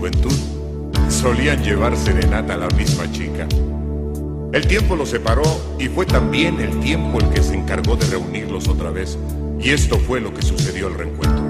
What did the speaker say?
juventud solían llevar serenata a la misma chica. El tiempo los separó y fue también el tiempo el que se encargó de reunirlos otra vez. Y esto fue lo que sucedió al reencuentro.